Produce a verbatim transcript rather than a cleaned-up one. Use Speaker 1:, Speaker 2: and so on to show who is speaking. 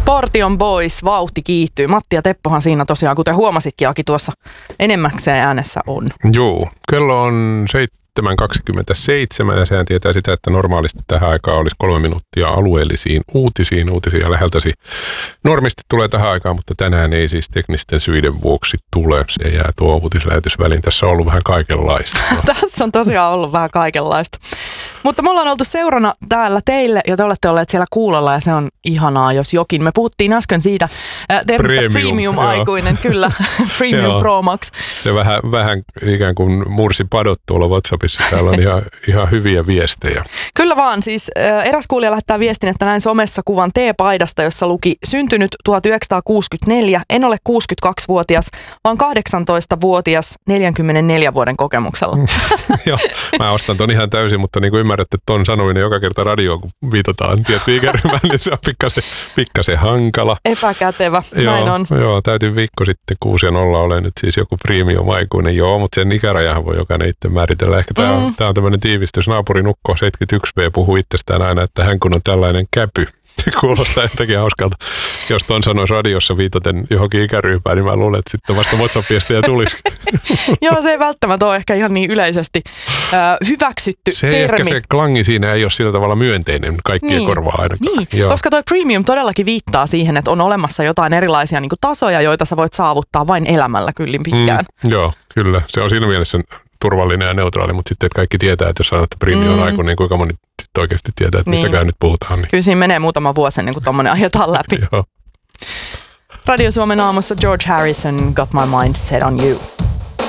Speaker 1: Partion Boys, vauhti kiihtyy. Matti ja Teppohan siinä tosiaan, kuten huomasitkin, Aki, tuossa enemmäkseen äänessä on.
Speaker 2: Joo, kello on seitsemän kaksikymmentäseitsemän ja sehän tietää sitä, että normaalisti tähän aikaan olisi kolme minuuttia alueellisiin uutisiin. Uutisia läheltäsi normisti tulee tähän aikaan, mutta tänään ei siis teknisten syiden vuoksi tule. Se jää tuo uutislähetys väliin. Tässä on ollut vähän kaikenlaista.
Speaker 1: Tässä on tosiaan ollut vähän kaikenlaista. Mutta me ollaan oltu seurana täällä teille ja te olette olleet siellä kuulolla ja se on ihanaa, jos jokin. Me puhuttiin äsken siitä äh, termistä premium-aikuinen, kyllä, Premium Pro Max.
Speaker 2: Se vähän, vähän ikään kuin mursi padot tuolla WhatsAppissa. Täällä on ihan, ihan hyviä viestejä. Kyllä
Speaker 1: vaan, siis äh, eräs kuulija lähettää viestin, että näin somessa kuvan T-paidasta, jossa luki syntynyt tuhatyhdeksänsataakuusikymmentäneljä, en ole kuusikymmentäkaksivuotias, vaan kahdeksantoistavuotias neljänkymmenenneljän vuoden kokemuksella.
Speaker 2: Joo, mä ostan ton ihan täysin, mutta niin kuin ymmärrätte ton sanominen joka kerta radioon, kun viitataan tietty ikäryhmään, niin se on pikkasen, pikkasen hankala.
Speaker 1: Epäkätevä, näin on.
Speaker 2: Joo, joo, täytin viikko sitten kuusi ja nolla, olen nyt siis joku premium-aikuinen, joo, mutta sen ikärajahan voi jokainen itse määritellä. Ehkä tämä on, mm. on tämmöinen tiivistys. Naapuri Nukko seitsemänkymmentäyksi vuotias puhuu itsestään aina, että hän kun on tällainen käpy. Kuulostaa jotenkin hauskalta. Jos tuon sanoisi radiossa viitaten johonkin ikäryhmään, niin mä luulen, että sitten vasta WhatsApp-viestejä tulisi.
Speaker 1: Joo, se ei välttämättä ole ehkä ihan niin yleisesti äh, hyväksytty
Speaker 2: se
Speaker 1: termi.
Speaker 2: Ehkä se klangi siinä ei ole sillä tavalla myönteinen kaikkien
Speaker 1: niin.
Speaker 2: korvaa ainakaan.
Speaker 1: Niin, Joo. koska toi premium todellakin viittaa siihen, että on olemassa jotain erilaisia niin kuin tasoja, joita sä voit saavuttaa vain elämällä kyllin pitkään.
Speaker 2: Mm, joo, kyllä. Se on siinä mielessä turvallinen ja neutraali, mutta sitten että kaikki tietää, että jos sanoo, että premium on mm. aikuinen, niin kuinka moni sitten oikeasti tietää, että niin. mistäkään nyt puhutaan. Niin.
Speaker 1: Kyllä siinä menee muutama vuosi ennen kuin tommoinen ajetaan läpi.
Speaker 2: Joo.
Speaker 1: Radio Suomen aamussa George Harrison, Got My Mind Set On You.